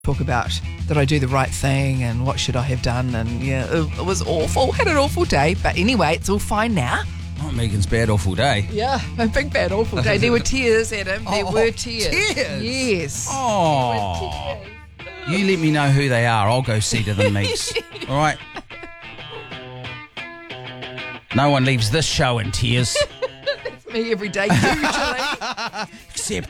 talk about that I do the right thing and what should I have done, and yeah, it was awful. Had an awful day, but anyway, it's all fine now. Oh, Megan's bad awful day. Yeah, a big bad awful day. There were tears, Adam. There were tears. Tears? Yes. Oh. You let me know who they are. I'll go see to them, Meeks. All right? No one leaves this show in tears. Me every day, usually.